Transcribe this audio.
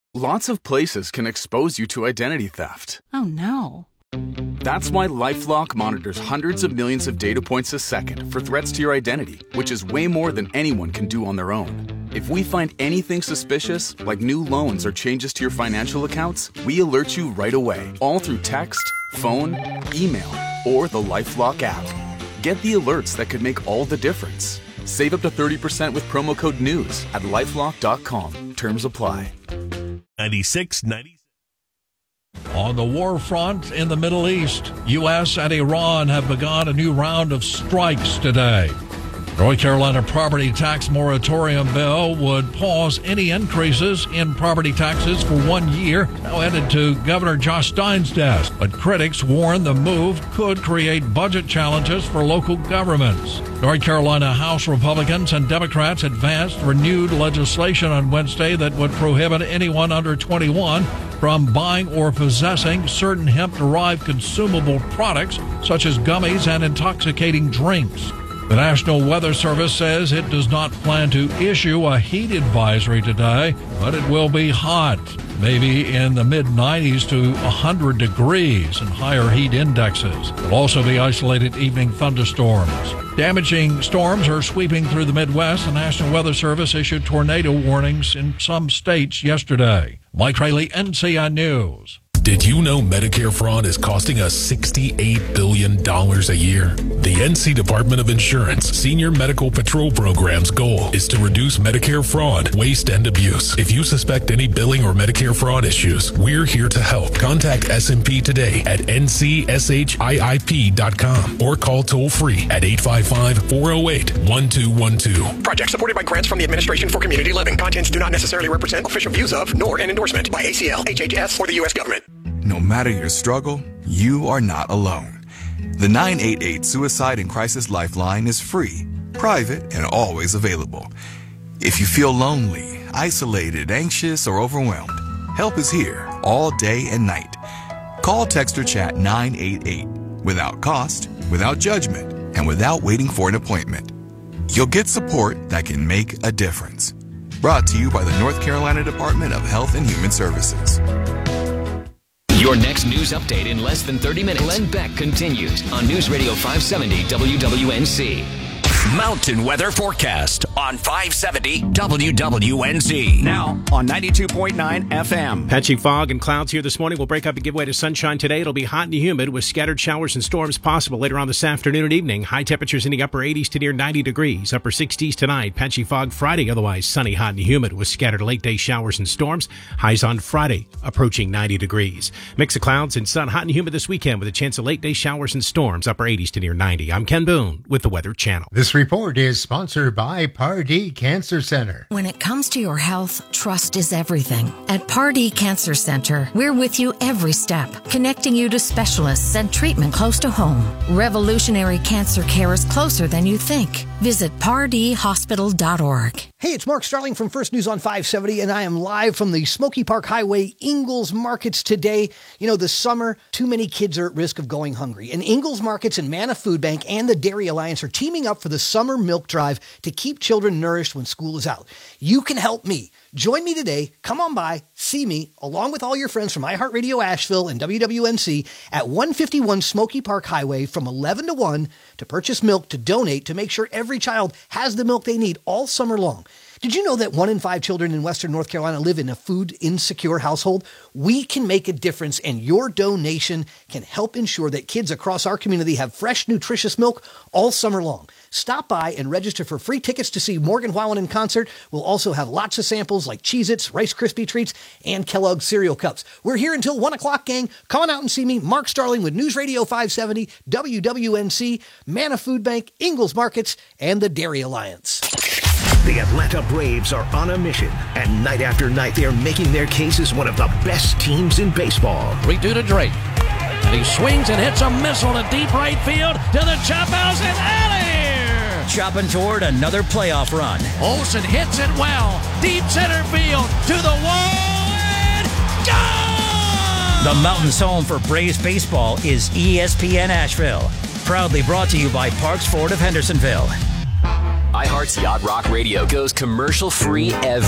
Lots of places can expose you to identity theft. Oh, no. That's why LifeLock monitors hundreds of millions of data points a second for threats to your identity, which is way more than anyone can do on their own. If we find anything suspicious, like new loans or changes to your financial accounts, we alert you right away, all through text, phone, email, or the LifeLock app. Get the alerts that could make all the difference. Save up to 30% with promo code NEWS at LifeLock.com. Terms apply. 96. On the war front in the Middle East, U.S. and Iran have begun a new round of strikes today. North Carolina property tax moratorium bill would pause any increases in property taxes for 1 year, now headed to Governor Josh Stein's desk. But critics warn the move could create budget challenges for local governments. North Carolina House Republicans and Democrats advanced renewed legislation on Wednesday that would prohibit anyone under 21 from buying or possessing certain hemp-derived consumable products such as gummies and intoxicating drinks. The National Weather Service says it does not plan to issue a heat advisory today, but it will be hot, maybe in the mid-90s to 100 degrees and higher heat indexes. There'll also be isolated evening thunderstorms. Damaging storms are sweeping through the Midwest. The National Weather Service issued tornado warnings in some states yesterday. Mike Trayley, NCI News. Did you know Medicare fraud is costing us $68 billion a year? The NC Department of Insurance Senior Medical Patrol Program's goal is to reduce Medicare fraud, waste, and abuse. If you suspect any billing or Medicare fraud issues, we're here to help. Contact SMP today at ncshiip.com or call toll-free at 855-408-1212. Project supported by grants from the Administration for Community Living. Contents do not necessarily represent official views of, nor an endorsement by ACL, HHS, or the U.S. government. No matter your struggle, you are not alone. The 988 Suicide and Crisis Lifeline is free, private, and always available. If you feel lonely, isolated, anxious, or overwhelmed, help is here all day and night. Call, text, or chat 988 without cost, without judgment, and without waiting for an appointment. You'll get support that can make a difference. Brought to you by the North Carolina Department of Health and Human Services. Your next news update in less than 30 minutes. Glenn Beck continues on News Radio 570 WWNC. Mountain weather forecast on 570 WWNC. Now on 92.9 FM. Patchy fog and clouds here this morning will break up and give way to sunshine today. It'll be hot and humid with scattered showers and storms possible later on this afternoon and evening. High temperatures in the upper 80s to near 90 degrees. Upper 60s tonight. Patchy fog Friday. Otherwise sunny, hot, and humid with scattered late day showers and storms. Highs on Friday approaching 90 degrees. Mix of clouds and sun, hot and humid this weekend with a chance of late day showers and storms. Upper 80s to near 90. I'm Ken Boone with the Weather Channel. This report is sponsored by Pardee Cancer Center. When it comes to your health, trust is everything. At Pardee Cancer Center, we're with you every step, connecting you to specialists and treatment close to home. Revolutionary cancer care is closer than you think. Visit pardeehospital.org. Hey, it's Mark Starling from First News on 570, and I am live from the Smoky Park Highway Ingalls Markets today. You know, this summer, too many kids are at risk of going hungry. And Ingalls Markets and Manna Food Bank and the Dairy Alliance are teaming up for the Summer Milk Drive to keep children nourished when school is out. You can help me. Join me today. Come on by, see me, along with all your friends from iHeartRadio Asheville and WWNC at 151 Smoky Park Highway from 11 to 1 to purchase milk to donate to make sure every child has the milk they need all summer long. Did you know that 1 in 5 children in Western North Carolina live in a food insecure household? We can make a difference, and your donation can help ensure that kids across our community have fresh, nutritious milk all summer long. Stop by and register for free tickets to see Morgan Wallen in concert. We'll also have lots of samples like Cheez-Its, Rice Krispie Treats, and Kellogg's cereal cups. We're here until 1 o'clock, gang. Come on out and see me, Mark Starling with News Radio 570, WWNC, Manna Food Bank, Ingalls Markets, and the Dairy Alliance. The Atlanta Braves are on a mission, and night after night they are making their case as one of the best teams in baseball. 3-2 to Drake. And he swings and hits a missile to deep right field to the chop house and out of here. Chopping toward another playoff run. Olsen hits it well. Deep center field to the wall and gone! The Mountains' home for Braves baseball is ESPN Asheville. Proudly brought to you by Parks Ford of Hendersonville. iHeart's Yacht Rock Radio goes commercial-free every